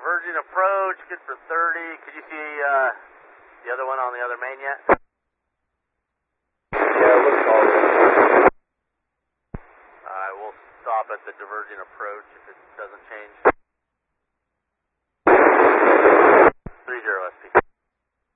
diverging approach, good for 30. Could you see the other one on the other main yet? Yeah, it looks all right. Alright, we'll stop at the diverging approach if it doesn't change. 30 SP.